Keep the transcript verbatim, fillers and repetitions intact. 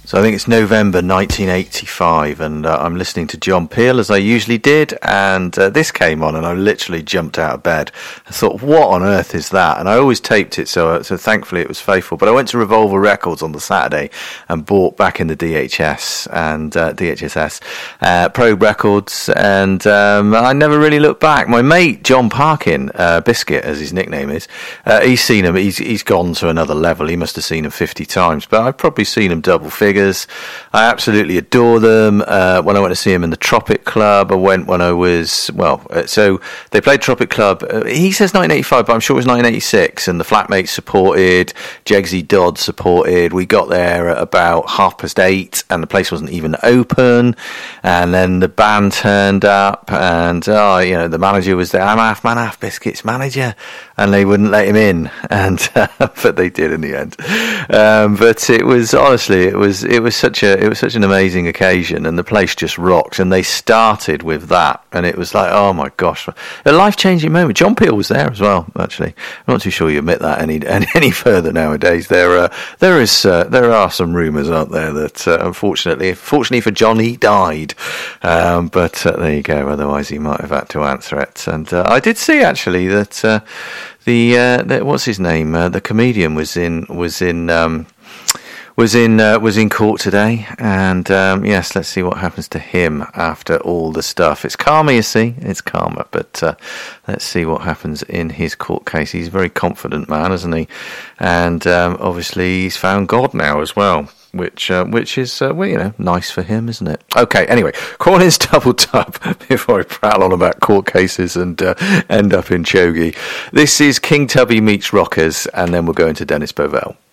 So I think it's November nineteen eighty-five, and uh, I'm listening to John Peel as I usually did, and uh, this came on, and I literally jumped out of bed. I thought, what on earth is that? And I always taped it, so so thankfully it was faithful. But I went to Revolver Records on the Saturday and bought back in the D H S and uh, D H S S uh, Probe Records, and um, I never really looked back. My mate John Parkin, uh, Biscuit as his nickname is, uh, he's seen him. He's he's gone to another level. He must have seen him fifty times, but I've probably seen him double figures. I absolutely adore them. Uh, when I went to see him in the Tropic Club, I went when I was, well, uh, so they played Tropic Club. Uh, he says nineteen eighty-five, but I'm sure it was nineteen eighty-six, and the Flatmates supported, Jegsy Dodd supported. We got there at about half past eight, and the place wasn't even open, and then the band turned up, and, oh, you know, the manager was there. I'm half man, half Biscuit's manager, and they wouldn't let him in, and uh, but they did in the end. Um, but it was, honestly, it was it was such a it was such an amazing occasion, and the place just rocked. And they started with that, and it was like, oh my gosh, a life changing moment. John Peel was there as well. Actually, I'm not too sure you admit that any any, any further nowadays. There uh, there is uh, there are some rumours out there that uh, unfortunately, fortunately for John, he died. Um, but uh, there you go. Otherwise, he might have had to answer it. And uh, I did see actually that uh, the, uh, the what's his name, uh, the comedian was in was in. Um, Was in uh, was in court today, and um, yes, let's see what happens to him after all the stuff. It's karma, you see, it's karma. But uh, let's see what happens in his court case. He's a very confident man, isn't he? And um, obviously, he's found God now as well, which uh, which is uh, well, you know, nice for him, isn't it? Okay, anyway, Corning's Double Tub. Before I prattle on about court cases and uh, end up in Chogi, this is King Tubby meets Rockers, and then we'll go into Dennis Bovell.